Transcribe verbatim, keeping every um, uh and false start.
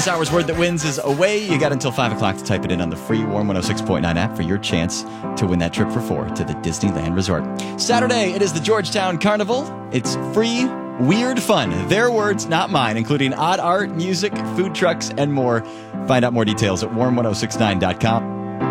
This hour's word that wins is away. You got until five o'clock to type it in on the free Warm one oh six point nine app for your chance to win that trip for four to the Disneyland Resort. Saturday, it is the Georgetown Carnival. It's free, weird fun. Their words, not mine, including odd art, music, food trucks, and more. Find out more details at warm ten sixty-nine dot com.